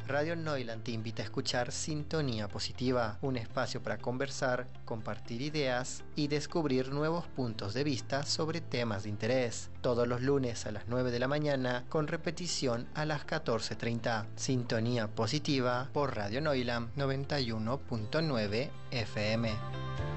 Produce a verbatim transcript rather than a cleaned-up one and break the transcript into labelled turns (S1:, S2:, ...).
S1: Radio Neuland te invita a escuchar Sintonía Positiva, un espacio para conversar, compartir ideas y descubrir nuevos puntos de vista sobre temas de interés. Todos los lunes a las nueve de la mañana, con repetición a las catorce treinta. Sintonía Positiva por Radio Neuland noventa y uno punto nueve F M.